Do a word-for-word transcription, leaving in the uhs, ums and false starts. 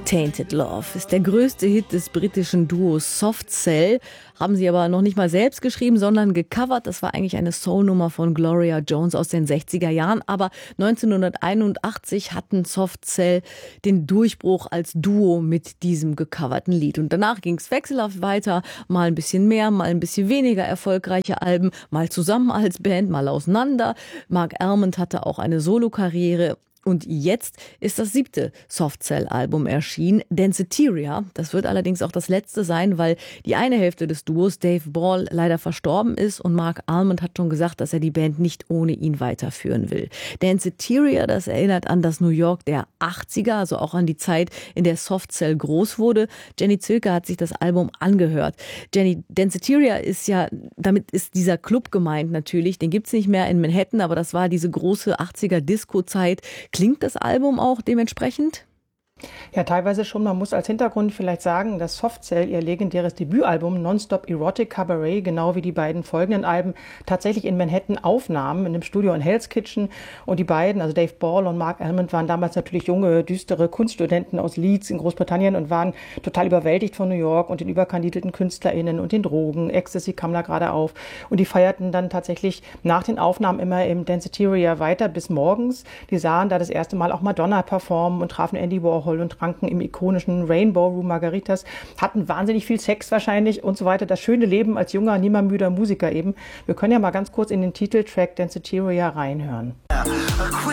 Tainted Love ist der größte Hit des britischen Duos Soft Cell. Haben sie aber noch nicht mal selbst geschrieben, sondern gecovert. Das war eigentlich eine Soul-Nummer von Gloria Jones aus den sechziger Jahren. Aber neunzehnhunderteinundachtzig hatten Soft Cell den Durchbruch als Duo mit diesem gecoverten Lied. Und danach ging es wechselhaft weiter. Mal ein bisschen mehr, mal ein bisschen weniger erfolgreiche Alben. Mal zusammen als Band, mal auseinander. Mark Almond hatte auch eine Solokarriere. Und jetzt ist das siebte Soft Cell-Album erschienen, Danceteria. Das wird allerdings auch das letzte sein, weil die eine Hälfte des Duos, Dave Ball, leider verstorben ist. Und Mark Almond hat schon gesagt, dass er die Band nicht ohne ihn weiterführen will. Danceteria, das erinnert an das New York der achtziger, also auch an die Zeit, in der Soft Cell groß wurde. Jenny Zilke hat sich das Album angehört. Jenny, Danceteria ist ja, damit ist dieser Club gemeint natürlich. Den gibt's nicht mehr in Manhattan, aber das war diese große achtziger Disco-Zeit. Klingt das Album auch dementsprechend? Ja, teilweise schon. Man muss als Hintergrund vielleicht sagen, dass Soft Cell ihr legendäres Debütalbum Nonstop Erotic Cabaret, genau wie die beiden folgenden Alben, tatsächlich in Manhattan aufnahmen, in einem Studio in Hell's Kitchen. Und die beiden, also Dave Ball und Mark Almond, waren damals natürlich junge, düstere Kunststudenten aus Leeds in Großbritannien und waren total überwältigt von New York und den überkandidelten KünstlerInnen und den Drogen. Ecstasy kam da gerade auf. Und die feierten dann tatsächlich nach den Aufnahmen immer im Danceteria weiter bis morgens. Die sahen da das erste Mal auch Madonna performen und trafen Andy Warhol und tranken im ikonischen Rainbow Room Margaritas, hatten wahnsinnig viel Sex wahrscheinlich und so weiter. Das schöne Leben als junger, nimmermüder Musiker eben. Wir können ja mal ganz kurz in den Titeltrack Danceteria reinhören.